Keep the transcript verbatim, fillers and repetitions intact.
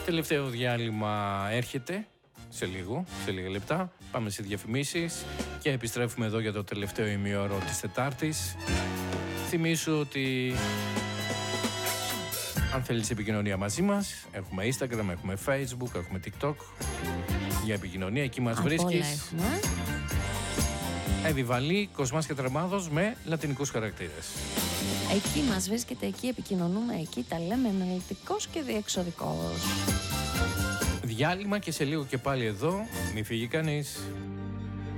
Τελευταίο διάλειμμα έρχεται σε λίγο, σε λίγα λεπτά. Πάμε σε διαφημίσεις και επιστρέφουμε εδώ για το τελευταίο ημιώρο της Τετάρτης. Θυμήσου ότι αν θέλεις επικοινωνία μαζί μας, έχουμε Instagram, έχουμε Facebook, έχουμε TikTok. Για επικοινωνία, εκεί μας Απ' βρίσκεις. όλα έχουμε. Εβιβαλή, Κοσμάς και Τρεμάδος με λατινικούς χαρακτήρες. Εκεί μας βρίσκεται, εκεί επικοινωνούμε, εκεί τα λέμε αναλυτικός και διεξοδικός. Διάλειμμα και σε λίγο και πάλι εδώ. Μη φύγει κανείς.